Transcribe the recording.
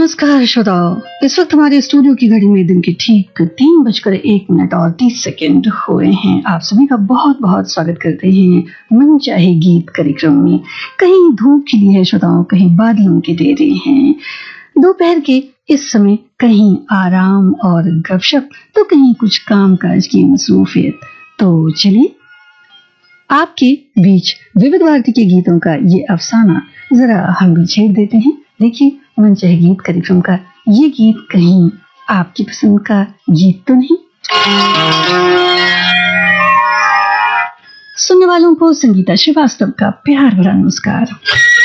नमस्कार श्रोताओ, इस वक्त हमारे स्टूडियो की घड़ी में दिन के ठीक 3:01 और 30 हुए हैं। आप सभी का बहुत बहुत स्वागत करते हैं मन चाहे गीत कार्यक्रम में। कहीं धूप खिली है श्रोताओं, कहीं बादलों के डेरे हैं। दोपहर के इस समय कहीं आराम और गपशप, तो कहीं कुछ काम काज की मसरूफियत। तो चलिए आपके बीच विविध भारती के गीतों का ये अफसाना जरा हम भी छेड़ देते हैं। देखिए, मन चाहे गीत कार्यक्रम का ये गीत कहीं आपकी पसंद का गीत तो नहीं। सुनने वालों को संगीता श्रीवास्तव का प्यार भरा नमस्कार।